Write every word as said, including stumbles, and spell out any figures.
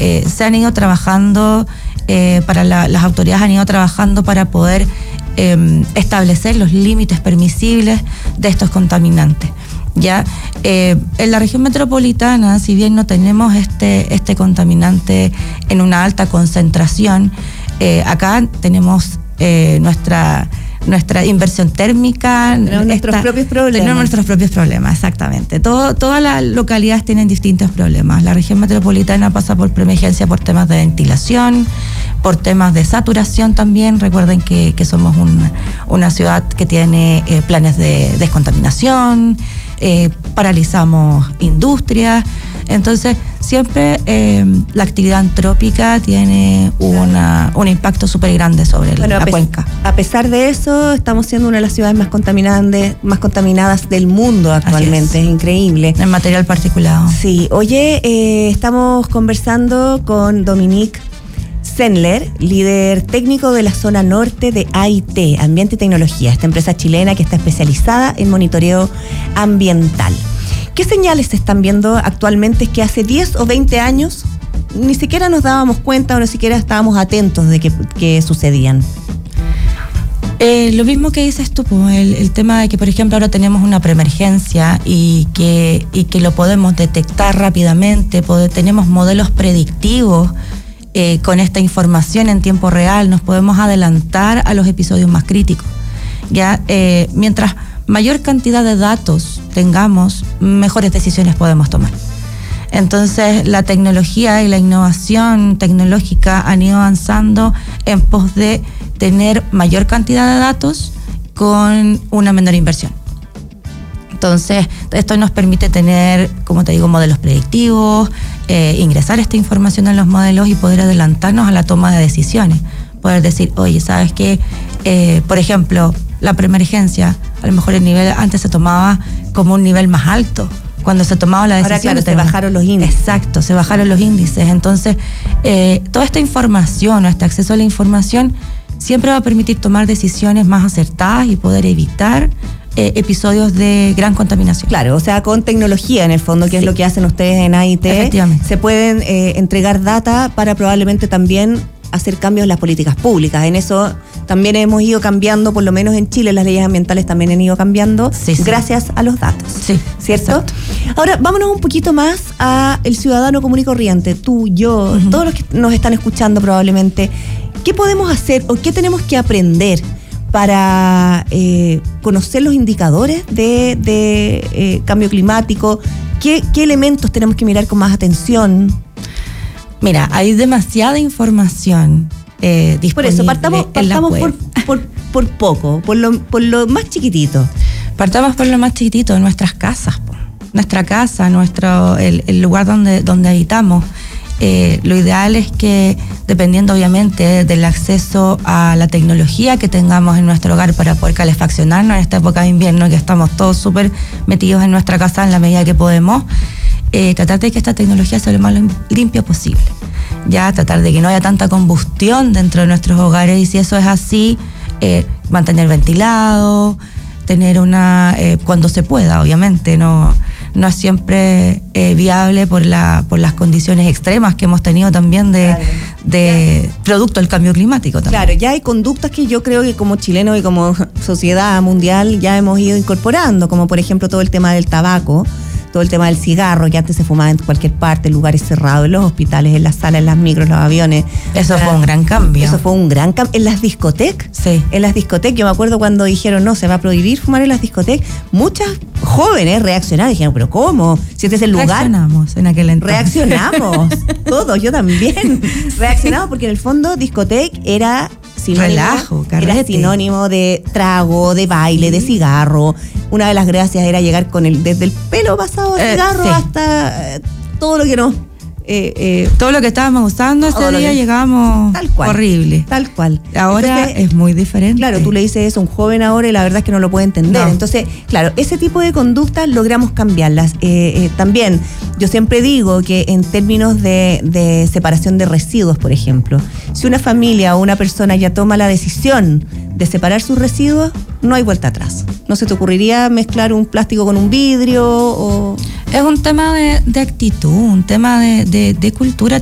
eh, se han ido trabajando, eh, para la, las autoridades han ido trabajando para poder eh, establecer los límites permisibles de estos contaminantes. Ya eh, en la región metropolitana, si bien no tenemos este, este contaminante en una alta concentración, eh, acá tenemos eh, nuestra... nuestra inversión térmica, tenemos nuestros propios problemas. Tenemos nuestros propios problemas, exactamente. Todo, todas las localidades tienen distintos problemas. La región metropolitana pasa por preemergencia por temas de ventilación, por temas de saturación también. Recuerden que, que somos un, una ciudad que tiene eh, planes de descontaminación, eh, paralizamos industrias. Entonces, siempre eh, la actividad antrópica tiene una, un impacto súper grande sobre bueno, la a cuenca. A pesar de eso, estamos siendo una de las ciudades más contaminantes, más contaminadas del mundo actualmente. Es. es increíble. En material particulado. Sí. Oye, eh, estamos conversando con Dominique Sendler, líder técnico de la zona norte de A I T, Ambiente y Tecnología, esta empresa chilena que está especializada en monitoreo ambiental. ¿Qué señales se están viendo actualmente que hace diez o veinte años ni siquiera nos dábamos cuenta o ni siquiera estábamos atentos de que, que sucedían? Eh, lo mismo que dices tú, el, el tema de que, por ejemplo, ahora tenemos una preemergencia y que, y que lo podemos detectar rápidamente, poder, tenemos modelos predictivos eh, con esta información en tiempo real, nos podemos adelantar a los episodios más críticos. Ya, eh, mientras mayor cantidad de datos tengamos, mejores decisiones podemos tomar. Entonces, la tecnología y la innovación tecnológica han ido avanzando en pos de tener mayor cantidad de datos con una menor inversión. Entonces, esto nos permite tener, como te digo, modelos predictivos, eh, ingresar esta información en los modelos y poder adelantarnos a la toma de decisiones. Poder decir, oye, ¿sabes qué? Eh, por ejemplo, la preemergencia, a lo mejor el nivel antes se tomaba como un nivel más alto. Cuando se tomaba la decisión. Ahora, claro, se bajaron los índices. Exacto, se bajaron los índices. Entonces, eh, toda esta información o este acceso a la información siempre va a permitir tomar decisiones más acertadas y poder evitar eh, episodios de gran contaminación. Claro, o sea, con tecnología en el fondo, que sí. es lo que hacen ustedes en A I T. Efectivamente. Se pueden eh, entregar data para probablemente también hacer cambios en las políticas públicas. En eso también hemos ido cambiando, por lo menos en Chile, las leyes ambientales también han ido cambiando sí, sí. gracias a los datos. Sí, ¿cierto? Exacto. Ahora, vámonos un poquito más a el ciudadano común y corriente, tú, yo, uh-huh. todos los que nos están escuchando probablemente. ¿Qué podemos hacer o qué tenemos que aprender para eh, conocer los indicadores de, de eh, cambio climático? ¿Qué, ¿Qué elementos tenemos que mirar con más atención? Mira, hay demasiada información eh, disponible. Por eso, partamos, partamos por, por, por poco, por lo, por lo más chiquitito. Partamos por lo más chiquitito, nuestras casas. Po. Nuestra casa, nuestro el, el lugar donde, donde habitamos. Eh, lo ideal es que, dependiendo obviamente del acceso a la tecnología que tengamos en nuestro hogar para poder calefaccionarnos en esta época de invierno, que estamos todos súper metidos en nuestra casa en la medida que podemos, eh, tratar de que esta tecnología sea lo más limpia posible. Ya tratar de que no haya tanta combustión dentro de nuestros hogares, y si eso es así, eh, mantener ventilado, tener una, eh, cuando se pueda, obviamente, no, no es siempre eh, viable por la, por las condiciones extremas que hemos tenido también de, claro. de producto del cambio climático también. Claro, ya hay conductas que yo creo que como chilenos y como sociedad mundial ya hemos ido incorporando, como por ejemplo todo el tema del tabaco, todo el tema del cigarro, que antes se fumaba en cualquier parte, en lugares cerrados, en los hospitales, en las salas, en las micros, los aviones. Eso fue un gran cambio. Eso fue un gran cambio. En las discotecas, sí. En las discotecas, yo me acuerdo cuando dijeron, no, se va a prohibir fumar en las discotecas, muchas jóvenes reaccionaron, dijeron, pero ¿cómo? Si este es el lugar. Reaccionamos en aquel entonces. Reaccionamos, todos, yo también. Reaccionamos porque en el fondo discoteca era sinónimo, relajo, carrete. Era sinónimo de trago, de baile, de cigarro. Una de las gracias era llegar con el desde el pelo pasado de cigarro eh, sí. hasta eh, todo lo que nos... Eh, eh, todo lo que estábamos usando ese día que, llegábamos tal cual, horrible. Tal cual. Ahora Entonces, es muy diferente. Claro, tú le dices eso a un joven ahora y la verdad es que no lo puede entender. No. Entonces, claro, ese tipo de conductas logramos cambiarlas. Eh, eh, también, yo siempre digo que en términos de, de separación de residuos, por ejemplo, si una familia o una persona ya toma la decisión de separar sus residuos, no hay vuelta atrás. ¿No se te ocurriría mezclar un plástico con un vidrio? O... Es un tema de, de actitud, un tema de, de, de cultura